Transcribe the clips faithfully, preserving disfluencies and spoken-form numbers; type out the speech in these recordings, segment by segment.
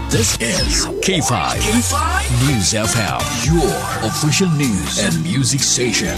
This is K five. K five News F M, your official news and music station.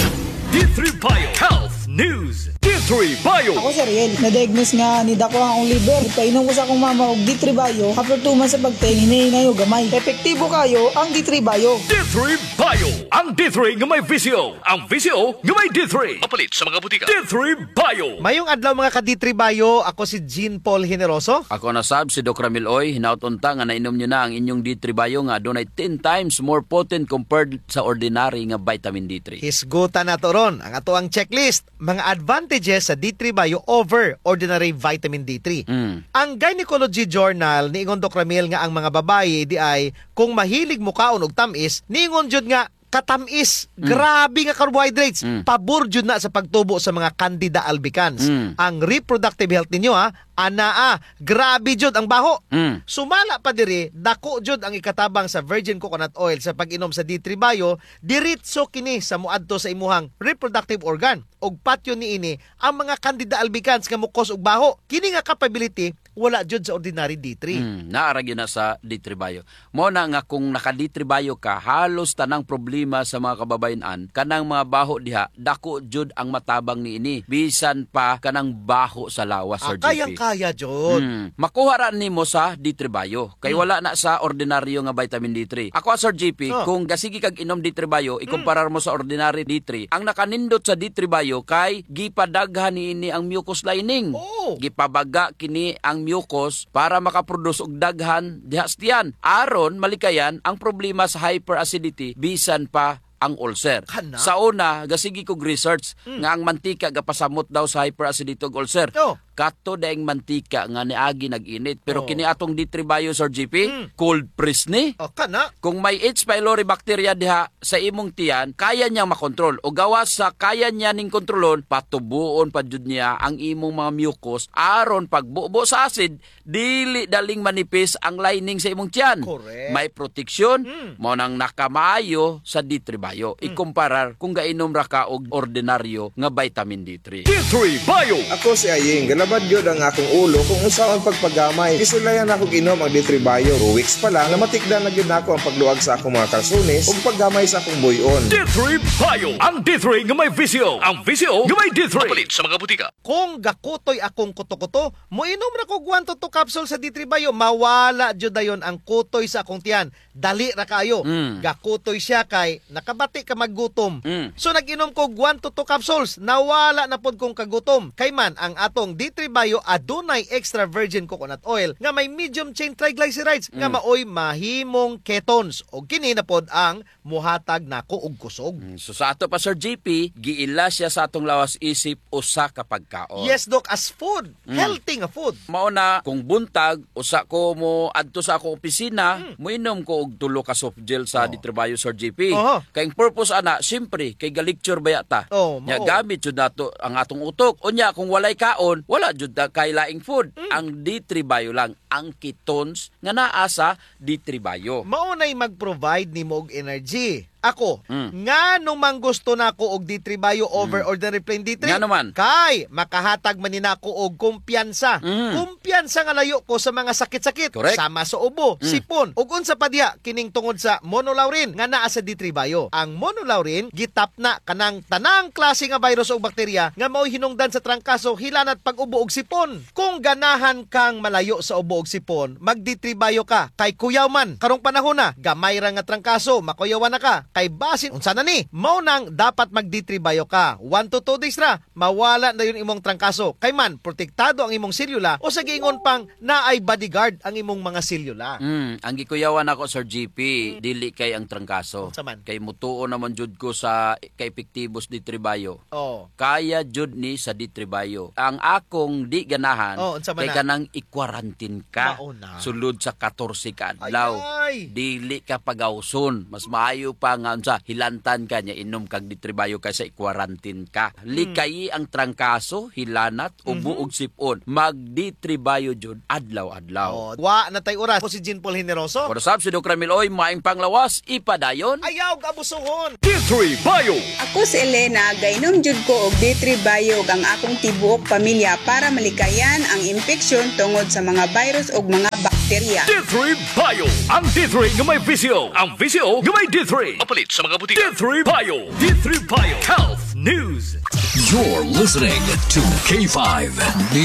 D three Bio Health News. D three Bio. Ako si Riel, na-diagnose nga ni dako ang liver. Painom ko sa akong mama og D three Bio. After two months sa pagtingin, hinahinay o gamay. Epektibo kayo ang D three Bio. D three Bio. Ang D three nga may visio. Ang visio nga may D three. Mapalit sa mga butika. D three Bio. Mayong adlaw mga ka-D three Bio, ako si Jean Paul Generoso. Ako na sab si Doc Ramil Oy, hinautunta nga nainom nyo na ang inyong D three Bio nga dunay ten times more potent compared sa ordinary nga vitamin D three. Hisgutan na to ron ang ato ang checklist, mga advantages sa D three Bio over ordinary vitamin D three. Mm. Ang Gynecology Journal niingon Doc Ramil nga ang mga babae di ay kung mahilig mukaon og tamis, niingon jud nga katamis, mm. grabe nga carbohydrates, mm. pabor jud na sa pagtubo sa mga Candida albicans. Mm. Ang reproductive health ninyo ha, anaa, grabe jud ang baho. Mm. Sumala pa diri, dako jud ang ikatabang sa virgin coconut oil sa pag-inom sa D three Bio, diritso kini sa muadto sa imuhang reproductive organ. Og patyo niini ang mga Candida albicans nga mukos og baho. Kini nga capability wala jud sa ordinary D three. Mm, naarag yun na sa D three Bio. Mo na nga kung naka-D three Bio ka, halos tanang problema sa mga kababayan-an, kanang mga baho diha, dako jud ang matabang niini. Bisan pa kanang baho sa lawas, Sir Ah, G P. kayang-kaya jud. Mm. Makuha ra nimo sa D three Bio. Kay Mm. wala na sa ordinaryo nga vitamin D three. Ako, Sir G P, Oh. kung gasigi kag inom D three Bio, ikumparar mo sa ordinary D three, ang nakanindot sa D three Bio kay gipadaghan niini ang mucus lining. Oh. Gipabaga kini ang mucus para makaproduce og daghan diha sa tiyan. Aron malikayan ang problema sa hyperacidity bisan pa ang ulcer. Kana? Sa una, gasigi kog research nga ang mantika gapasamot daw sa hyperacidity ug ulcer. Oh. Kato daing mantika nga niagi nag-init. Pero Oh. kini atong D three Bio, Sir G P, Mm. cold press ni. Oh, kana. Kung may H. pylori bacteria diha sa imong tiyan, kaya niyang makontrol. O gawas sa kaya niya ning kontrolon, patubuon pa jud niya ang imong mga mucus aron pagbubo sa acid, dili daling manipis ang lining sa imong tiyan. Correct. May proteksyon, Mm. mo nang nakamaayo sa D three Bio. Ikumparar kung gainom ra ka og ordinaryo nga vitamin D three. D three Bio. Ako si Aying, galabad yun ang akong ulo kung usaon pagpagamay. Isulayan ako inom ang D three Bio. Two weeks pa lang, namatikdan na yun ako ang pagluag sa akong mga kalsunis ug paggamay sa akong buyon. D three Bio. Ang D three nga may visio. Ang visio nga may D three. Mapalit sa mga butika. Kung gakutoy akong kuto-kuto, moinom ra ko one to two capsule sa D three Bio, mawala jud dayon ang kutoy sa akong tiyan. Dali ra kayo. Mm. Gakutoy siya kay nakabati ka maggutom. Mm. So nag-inom ko one to two capsules, nawala na pod kong kagutom. Kay man ang atong D three Bio adunay extra virgin coconut oil nga may medium chain triglycerides nga maoy mahimong ketones og kini na pod ang muhatag nako og kusog. Mm, So sa ato pa, Sir G P, giila siya sa atong lawas isip usa ka pagkaon. Yes, Doc, as food. Healthy nga food. Mao na kung buntag usa ko mo adto sa akong opisina, moinom ko og tulo ka soft gel sa D three Bio, Sir G P. Oho. Kay ang purpose ana, syempre kay galecture ba yata. Oh, Nya mao. gamit jud nato ang atong utok. Unya kung walay kaon, wala jud na kay laing food. Ang D three Bio lang ang ketones nga naa sa D three Bio. Maunay mag-provide nimo og energy. Ako, Mm. nga nung mang gusto na ako og D three Bio over ordinary plain D three. Nga naman. Kay, makahatag man nina ko og kumpiyansa. Mm. Kumpiyansa nga layo ko sa mga sakit-sakit. Correct. Sama sa ubo, Mm. sipon, ug unsa pa diha kining tungod sa monolaurin nga naa sa D three Bio. Ang monolaurin gitap na kanang tanang klase nga virus o bakterya nga mao hinungdan sa trangkaso, hilanat pag-ubo og sipon. Kung ganahan kang malayo sa ubo og sipon, mag D three Bio ka. Kay kuyaw man, karong panahon na, gamay ra nga trangkaso, makuyawan na ka. Kay basin unsa na ni, mao nang dapat mag D three Bio ka. one to two days ra, mawala na yun imong trangkaso. Kay man, protektado ang imong selula o sa giingon pang naay bodyguard ang imong mga selula. Mm, ang gikuyawan ako, Sir G P, dili kay ang trangkaso. Unsa man? Kay mutuo naman jud ko sa kay epektibos D three Bio. Oh. Kaya jud ni sa D three Bio. Ang akong di ganahan, Oh, unsa man kay na? kanang i-quarantine ka. Mauna. Sulod sa fourteen ka adlaw. Ay, ay. Dili ka pagawson. Mas maayo pa nga unsa hilantan ka nya inom kag D three Bio kaysa i-quarantine ka. Likayi ang trangkaso, hilanat, ubo ug sipon. Mag D three Bio jud adlaw-adlaw. Oh, wa na tay oras. Ako si Jean Paul Generoso. Para sab si Doc Ramil Oy, maing panglawas, ipadayon. Ayaw kabusuhon. D three Bio. Ako si Elena, gainom jud ko og D three Bio ang akong tibuok pamilya para malikayan ang impeksyon tungod sa mga virus ug mga bakterya. bakterya. D three Bio. Ang D three nga may visyo. Ang visyo nga may D three. Papalit sa mga butika. D three Bio. D three Bio. Health News. You're listening to K five News.